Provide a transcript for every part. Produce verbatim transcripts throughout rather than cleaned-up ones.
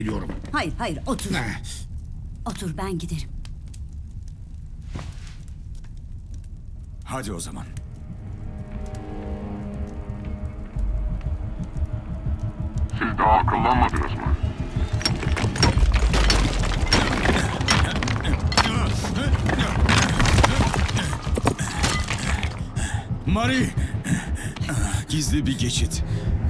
Biliyorum. Hayır hayır otur. Ne? Otur ben giderim. Hadi o zaman. Siz daha akıllanmadınız mı? Mari! Gizli bir geçit.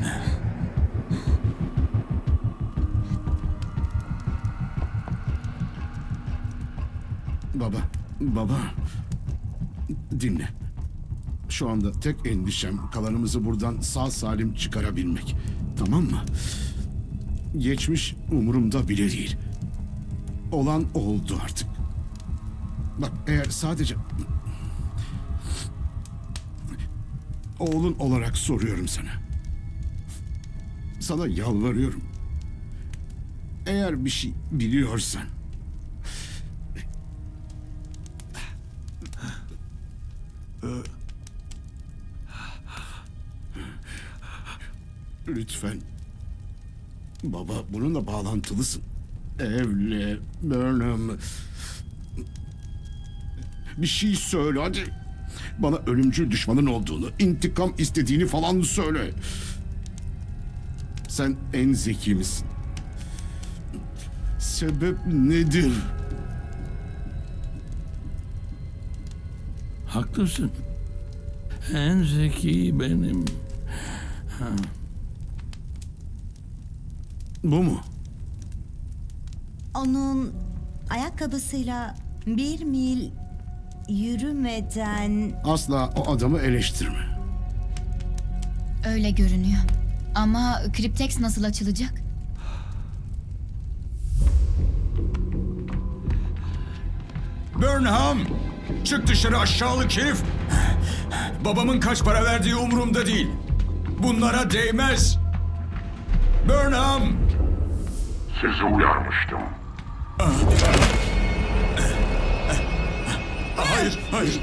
Baba, baba. Dinle. Şu anda tek endişem kalanımızı buradan sağ salim çıkarabilmek. Tamam mı? Geçmiş umurumda bile değil. Olan oldu artık. Bak eğer sadece... Oğlun olarak soruyorum sana. Sana yalvarıyorum. Eğer bir şey biliyorsan... Lütfen. Baba bununla bağlantılısın. Evle, Burnham. Bir şey söyle hadi. Bana ölümcül düşmanın olduğunu, intikam istediğini falan söyle. Sen en zeki misin? Sebep nedir? Haklısın. En zeki benim. Ha. Bu mu? Onun ayakkabısıyla bir mil yürümeden... Asla o adamı eleştirme. Öyle görünüyor. Ama Kriptex nasıl açılacak? Burnham! Çık dışarı aşağılık herif! Babamın kaç para verdiği umurumda değil. Bunlara değmez. Burnham! Sizi uyarmıştım. Hayır, hayır.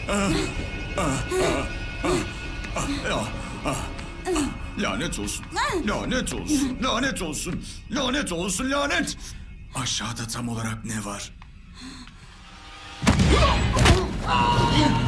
Lanet olsun. Lanet olsun. Lanet olsun. Lanet olsun. Lanet. Aşağıda tam olarak ne var?